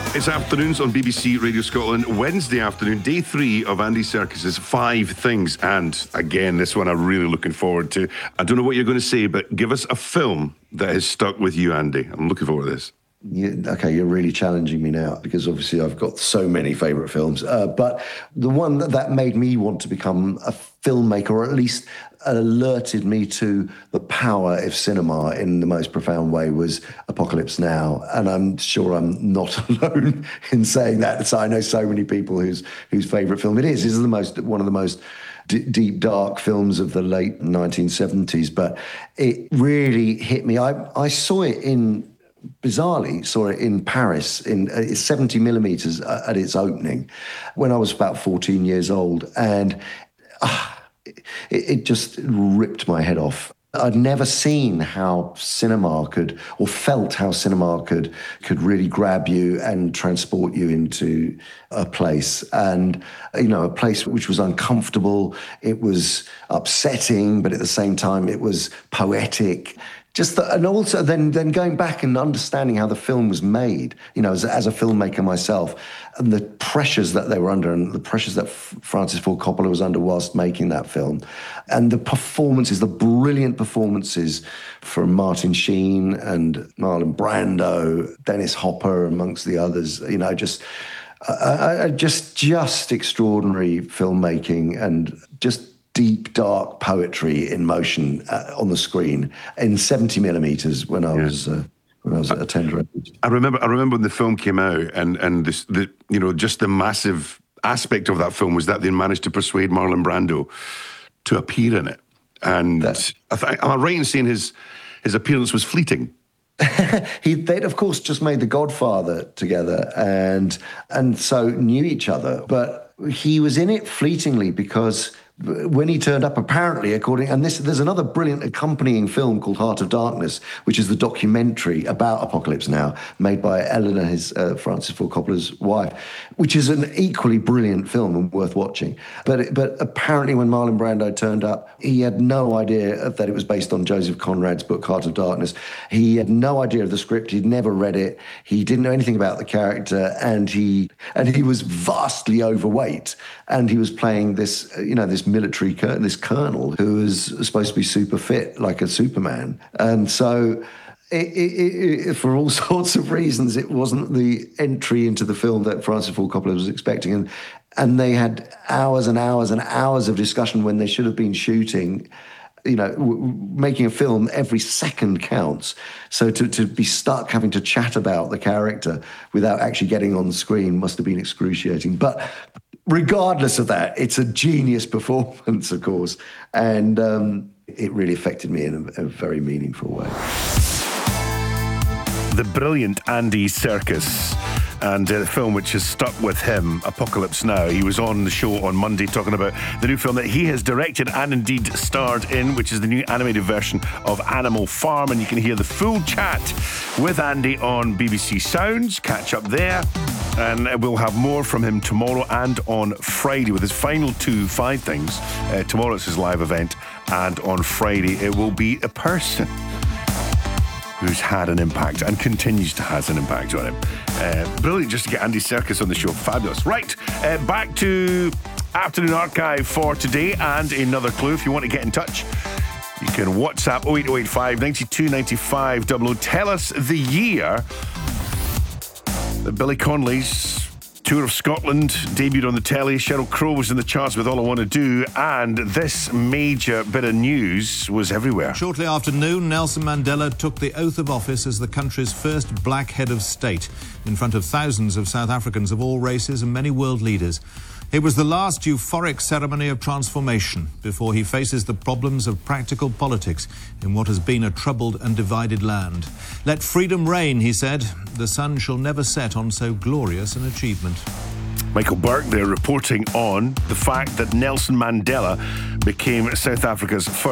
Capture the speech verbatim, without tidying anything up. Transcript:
It's afternoons on B B C Radio Scotland. Wednesday afternoon, day three of Andy Serkis's Five Things. And again, this one I'm really looking forward to. I don't know what you're going to say, but give us a film that has stuck with you, Andy. I'm looking forward to this. Yeah, okay, you're really challenging me now because obviously I've got so many favourite films. Uh, but the one that, that made me want to become a filmmaker, or at least alerted me to the power of cinema in the most profound way, was Apocalypse Now. And I'm sure I'm not alone in saying that. So I know so many people whose whose favourite film it is. This is the most one of the most d- deep, dark films of the late nineteen seventies. But it really hit me. I, I saw it in... bizarrely saw it in Paris in uh, seventy millimeters at its opening when I was about fourteen years old, and uh, it, it just ripped my head off. I'd never seen how cinema could, or felt how cinema could could really grab you and transport you into a place, and you know, a place which was uncomfortable. It was upsetting, but at the same time, it was poetic. Just the, and also then then going back and understanding how the film was made, you know, as, as a filmmaker myself, and the pressures that they were under, and the pressures that F- Francis Ford Coppola was under whilst making that film, and the performances, the brilliant performances from Martin Sheen and Marlon Brando, Dennis Hopper, amongst the others, you know, just uh, just just extraordinary filmmaking and just deep, dark poetry in motion uh, on the screen in seventy millimeters when I yeah. was uh, when I was at a tender age. I remember. I remember when the film came out, and and this, the you know, just the massive aspect of that film was that they managed to persuade Marlon Brando to appear in it. And That's, I th- am I right in saying his his appearance was fleeting? he, they'd of course just made The Godfather together, and and so knew each other. But he was in it fleetingly because when he turned up, apparently, according, and this, there's another brilliant accompanying film called Heart of Darkness, which is the documentary about Apocalypse Now, made by Eleanor, his uh, Francis Ford Coppola's wife, which is an equally brilliant film and worth watching. But but apparently, when Marlon Brando turned up, he had no idea that it was based on Joseph Conrad's book Heart of Darkness. He had no idea of the script. He'd never read it. He didn't know anything about the character, and he and he was vastly overweight. And he was playing this, you know, this military, this colonel who was supposed to be super fit, like a Superman. And so it, it, it, for all sorts of reasons, it wasn't the entry into the film that Francis Ford Coppola was expecting. And, and they had hours and hours and hours of discussion when they should have been shooting. You know, w- making a film, every second counts. So to, to be stuck having to chat about the character without actually getting on the screen must have been excruciating. But regardless of that, it's a genius performance, of course. And um, it really affected me in a, a very meaningful way. The brilliant Andy Serkis, and a film which has stuck with him, Apocalypse Now. He was on the show on Monday talking about the new film that he has directed and indeed starred in, which is the new animated version of Animal Farm. And you can hear the full chat with Andy on B B C Sounds. Catch up there. And we'll have more from him tomorrow and on Friday with his final two Five Things. Uh, tomorrow it's his live event, and on Friday it will be a person who's had an impact and continues to have an impact on him. Uh, brilliant just to get Andy Serkis on the show. Fabulous. Right, uh, back to Afternoon Archive for today, and another clue. If you want to get in touch, you can WhatsApp oh eight oh eight five, nine two nine five double oh. Tell us the year that Billy Connolly's Tour of Scotland debuted on the telly. Sheryl Crow was in the charts with All I Want to Do, and this major bit of news was everywhere. Shortly after noon, Nelson Mandela took the oath of office as the country's first black head of state in front of thousands of South Africans of all races and many world leaders. It was the last euphoric ceremony of transformation before he faces the problems of practical politics in what has been a troubled and divided land. Let freedom reign, he said. The sun shall never set on so glorious an achievement. Michael Burke there reporting on the fact that Nelson Mandela became South Africa's first